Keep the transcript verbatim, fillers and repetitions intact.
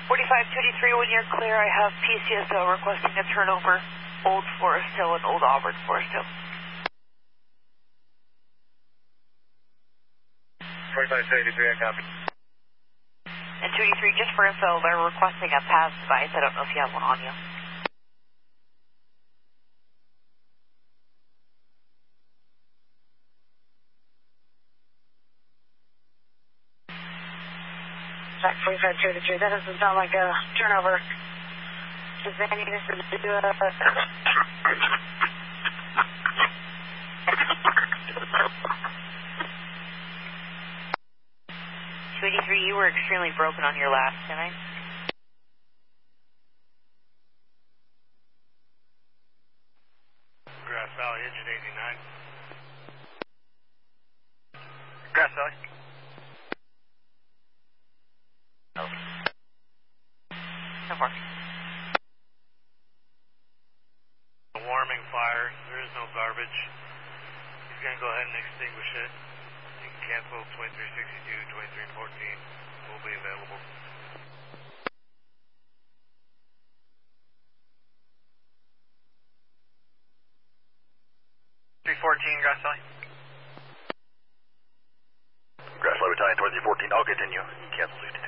forty-five two three, when you're clear, I have P C S O requesting a turnover, Old Forest Hill and Old Auburn Forest Hill. forty-five two three, I copy. And two three, just for info, they're requesting a P A S device. I don't know if you have one on you. Jack forty-five two three, that doesn't sound like a turnover. Does that need us to do a... two eighty-three, you were extremely broken on your last, didn't I? Grass Valley, engine eighty-nine. Grass Valley. Oh. So far. Warming fire, there is no garbage. He's going to go ahead and extinguish it. You can cancel twenty-three sixty-two, twenty-three fourteen, will be available. three fourteen, Grass Valley. Grass Valley Battalion, twenty-three fourteen, I'll continue. Cancel sixty-two.